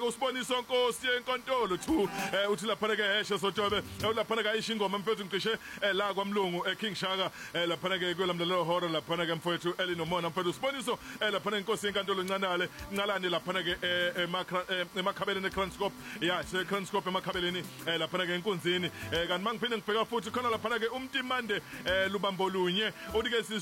usiboniso Nkosi enkantolo thu uthi lapha ke heshe sojobe lapha ke ayisho ingoma mfethu ngicishe la kwaMlungu King Shaka lapha ke kwelamdlalo horo lapha ke mfethu elinomona mfethu usiboniso lapha Nkosi enkantolo ncanale nqalane lapha ke emakhabeleni eCranscope ya seCranscope emakhabeleni lapha ke enkunzini kanti mangiphinde ngibheka futhi khona lapha ke umtimande lubambo lunye odike